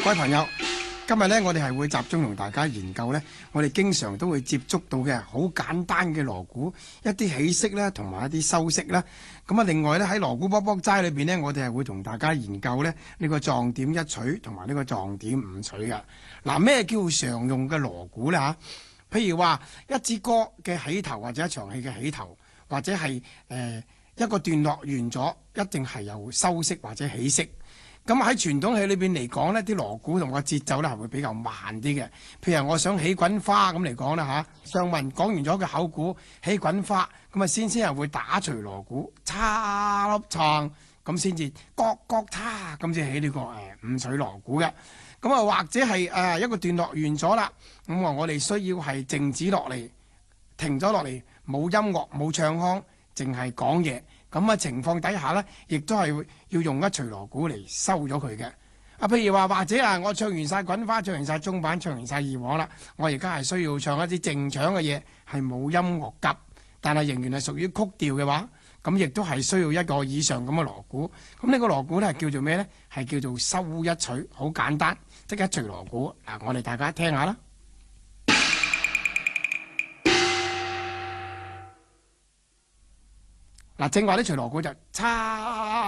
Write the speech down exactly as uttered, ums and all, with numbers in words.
各位朋友，今日咧我哋係會集中同大家研究咧，我哋經常都會接觸到嘅好簡單嘅鑼鼓，一啲起色啦，同埋一啲收色啦。咁啊，另外咧喺鑼鼓卜卜齋裏邊呢，我哋係會同大家研究咧呢個撞點一錘同埋呢個撞點五錘嘅。嗱，咩叫常用嘅鑼鼓咧嚇？譬如話一支歌嘅起頭，或者一場戲嘅起頭，或者係誒、呃、一個段落完咗，一定係有收色或者起色。咁喺傳統戲裏邊嚟講呢，啲鑼鼓同個節奏呢係會比較慢啲嘅。譬如我想起滾花咁嚟講啦嚇，上文講完咗嘅口鼓起滾花，咁啊先先係會打隨鑼鼓，叉粒撐咁先至角角叉咁先起呢個誒五錘鑼鼓嘅。咁啊或者係誒一個段落完咗啦，咁啊我哋需要係靜止落嚟，停咗落嚟，冇音樂冇唱腔，淨係講嘢。咁嘅情況底下呢，亦都係要用一錘鑼鼓嚟收咗佢嘅。啊，譬如話或者啊，我唱完晒滾花，唱完晒中板，唱完晒二黃啦，我而家係需要唱一啲靜搶嘅嘢，係冇音樂急，但係仍然係屬於曲調嘅話，咁亦都係需要一個以上咁嘅鑼鼓。咁呢個鑼鼓呢係叫做咩呢？係叫做收一錘，好簡單，即係一錘鑼鼓。嗱，我哋大家聽下啦。嗱，正話啲錘鑼鼓就叉。